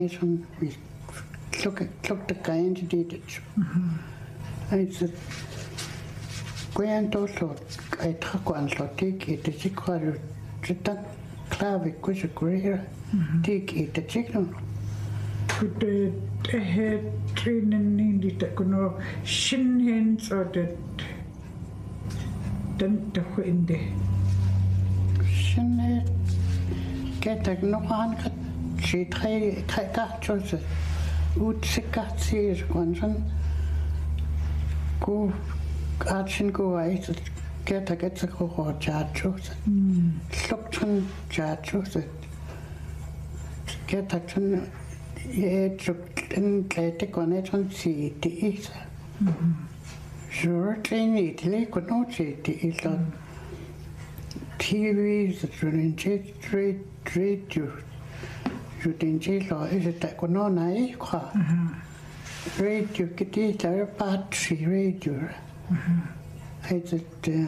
Som vi klukte grejen til det. Altså, Gwen also I track on Lotik, it is equal to that clavic was a career. Take it a chicken. Could the head training in the Takuno shin hands or the windy? Shin get a no one cut. She tried to would sick at seas one go action go out get a go charges. Looked on charges get a take on it on see the east. Sure, train Italy could not see the east on TVs running trade you. You didn't see law is it that could not I radio get it a battery radio. I just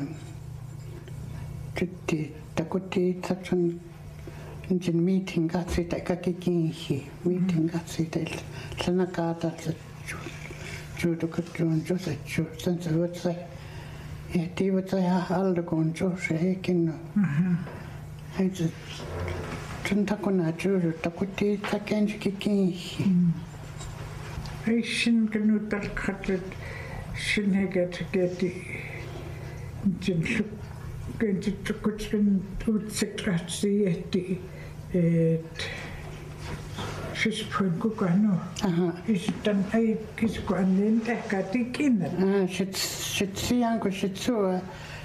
the good day such an engine meeting got it like a kicking he meeting got it Sanakata Judo could join Joseph since I would say yeah they would say all the gun Joseph Hakin I just Tuntakuna Judo Takuti Takenji kicking I shin canoe that cutlet shin get the engine going to Kuchin to secretary at the she's point Kukano. Is done I kiss one in Takatikin. Should see Uncle Shitsua.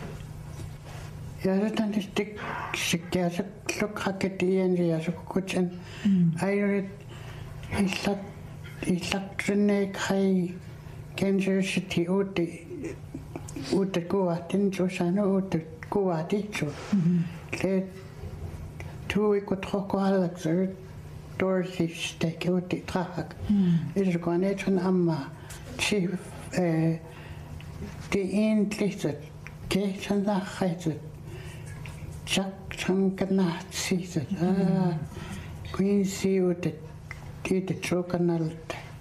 Yaratan is dick, she gets a clock hackety and the as a kitchen. I read he sucked Rene High Kansas City would go at Injosano would go at each. Let 2 weeks could talk Alexer Dorothy stake out the track. It is going to Amma chief the end lizard gate and the height. Jack Chankanat sees it. Queen see what the chocanal.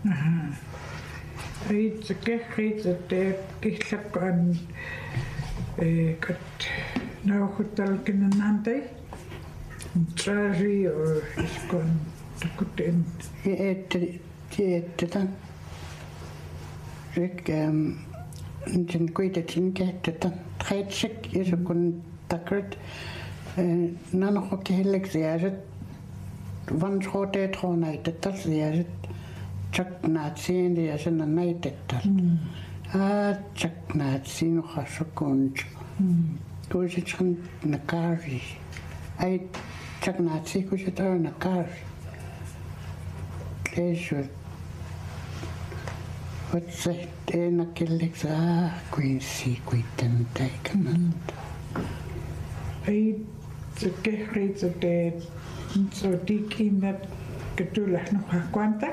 It's a get that they get on cut now hotel can Nante Treasury or is gone to put in. He ate it. Rick didn't quit it in get it. Trade sick is a good tuckered. None of the helix there. One short day all night, that's the Chuck Nazi and the as in the night at that. Chuck Nazi no has a conch. Goes it on the car. I Chuck Nazi goes it on a car. Pleasure. What's that? In a killix, Queen C. Quit and taken. I get rates of dead. So deep in that Catula no quanta.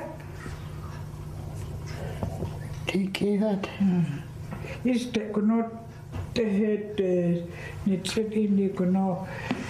Take that. Is that could not the head knitted in the cono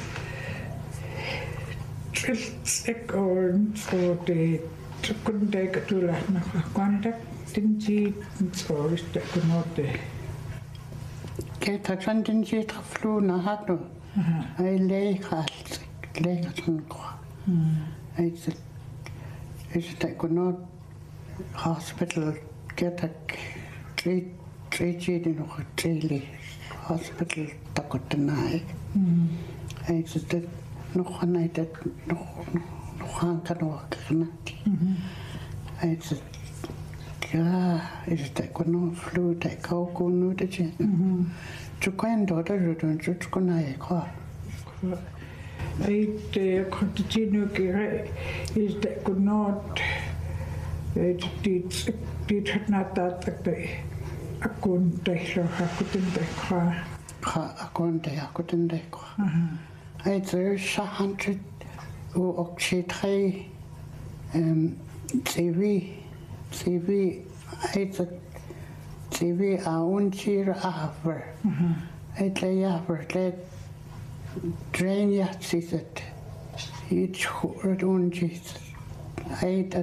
sick or so they couldn't take a tula no quanta. Didn't see so is that could not the get a chanting jet of flu no hat. I lay hat. Lake I said, is that could not hospital get a treat in a daily hospital Takotana. I said that no one I did no one can walk. I said, is that could not flu take out go no the chin. To kind daughter, you don't just go na car. I continue is that could not did not that I couldn't take I couldn't I couldn't take I there 100 who three CV I said CV a un cheer after I lay after let drain yet, she said. Each word on Jesus. ai